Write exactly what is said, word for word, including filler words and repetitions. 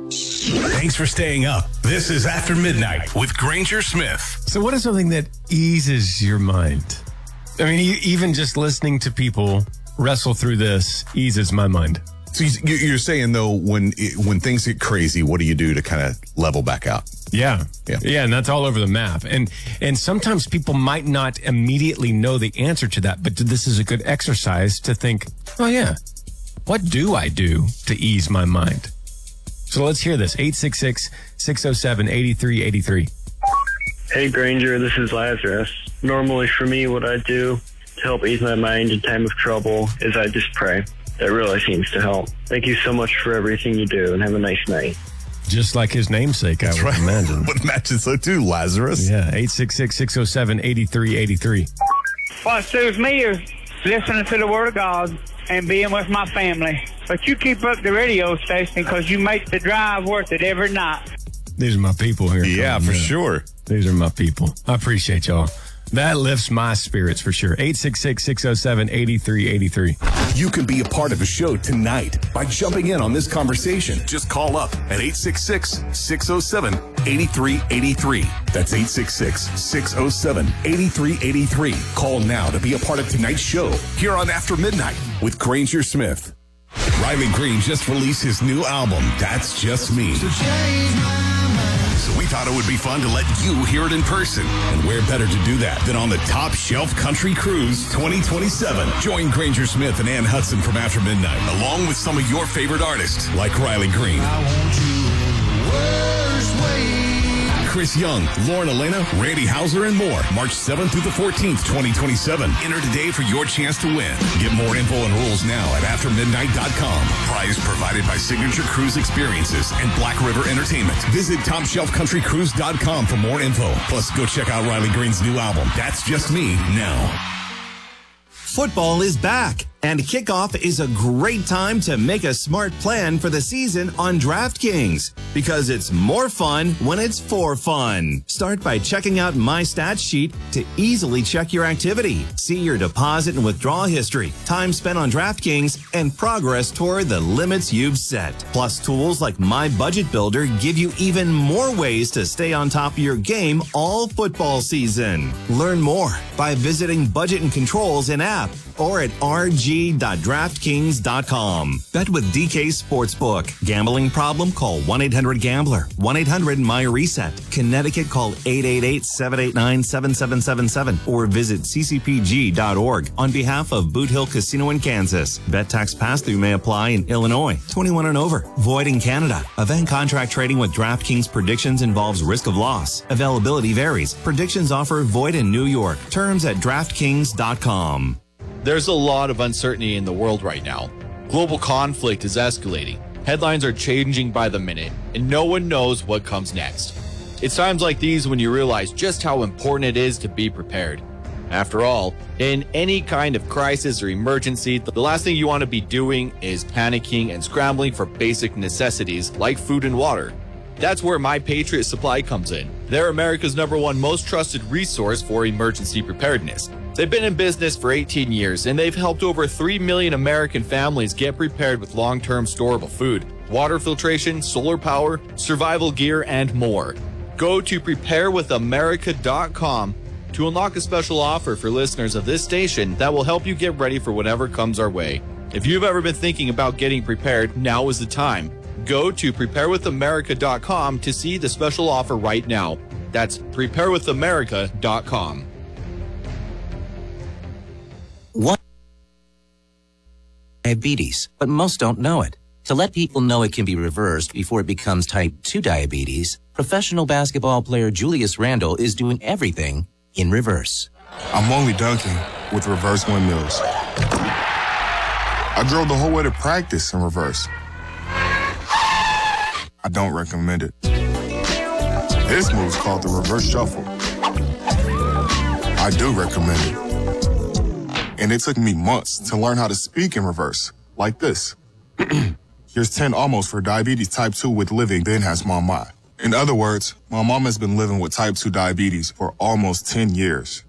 Thanks for staying up. This is After Midnight with Granger Smith. So what is something that eases your mind? I mean, e- even just listening to people wrestle through this eases my mind. So you- you're saying, though, when it, when things get crazy, what do you do to kind of level back out? Yeah. Yeah. Yeah, and that's all over the map. And and sometimes people might not immediately know the answer to that, but this is a good exercise to think, oh, yeah, what do I do to ease my mind? So let's hear this. eight six six, six oh seven, eight three eight three. Hey, Granger, this is Lazarus. Normally for me, what I do to help ease my mind in time of trouble is I just pray. That really seems to help. Thank you so much for everything you do, and have a nice night. Just like his namesake, I would right. imagine. Would imagine so too, Lazarus. Yeah, eight six six, six oh seven, eight three eight three. What soothes me is listening to the Word of God and being with my family. But you keep up the radio station because you make the drive worth it every night. These are my people here. Yeah, for sure. These are my people. I appreciate y'all. That lifts my spirits for sure. eight six six, six oh seven, eight three eight three. You can be a part of the show tonight by jumping in on this conversation. Just call up at eight six six, six oh seven, eight three eight three. That's eight six six, six oh seven, eight three eight three. Call now to be a part of tonight's show here on After Midnight with Granger Smith. Riley Green just released his new album, That's Just Me. So we thought it would be fun to let you hear it in person. And where better to do that than on the Top Shelf Country Cruise twenty twenty-seven. Join Granger Smith and Ann Hudson from After Midnight, along with some of your favorite artists like Riley Green, I want you in the worst way. Chris Young, Lauren Elena, Randy Houser, and more. March seventh through the fourteenth, twenty twenty-seven. Enter today for your chance to win. Get more info and rules now at after midnight dot com. Prize provided by Signature Cruise Experiences and Black River Entertainment. Visit top shelf country cruise dot com for more info. Plus, go check out Riley Green's new album, That's Just Me, now. Football is back, and kickoff is a great time to make a smart plan for the season on DraftKings, because it's more fun when it's for fun. Start by checking out My Stats Sheet to easily check your activity, see your deposit and withdrawal history, time spent on DraftKings, and progress toward the limits you've set. Plus, tools like My Budget Builder give you even more ways to stay on top of your game all football season. Learn more by visiting Budget and Controls in app or at r g dot draftkings dot com. Bet with D K Sportsbook. Gambling problem? Call one eight hundred gambler. one eight hundred M Y reset. Connecticut, call eight eight eight, seven eight nine, seven seven seven seven or visit c c p g dot org on behalf of Boot Hill Casino in Kansas. Bet tax pass-through may apply in Illinois. twenty-one and over. Void in Canada. Event contract trading with DraftKings predictions involves risk of loss. Availability varies. Predictions offer void in New York. Terms at draftkings dot com. There's a lot of uncertainty in the world right now. Global conflict is escalating. Headlines are changing by the minute, and no one knows what comes next. It's times like these when you realize just how important it is to be prepared. After all, in any kind of crisis or emergency, the last thing you want to be doing is panicking and scrambling for basic necessities like food and water. That's where My Patriot Supply comes in. They're America's number one most trusted resource for emergency preparedness. They've been in business for eighteen years, and they've helped over three million American families get prepared with long-term storable food, water filtration, solar power, survival gear, and more. Go to prepare with america dot com to unlock a special offer for listeners of this station that will help you get ready for whatever comes our way. If you've ever been thinking about getting prepared, now is the time. Go to prepare with america dot com to see the special offer right now. That's prepare with america dot com. One diabetes, but most don't know it. To let people know it can be reversed before it becomes type two diabetes, professional basketball player Julius Randle is doing everything in reverse. I'm only dunking with reverse windmills. I drove the whole way to practice in reverse. I don't recommend it. This move's called the reverse shuffle. I do recommend it. And it took me months to learn how to speak in reverse, like this. Here's ten almost for diabetes type two with living then has mama. In other words, my mom has been living with type two diabetes for almost ten years.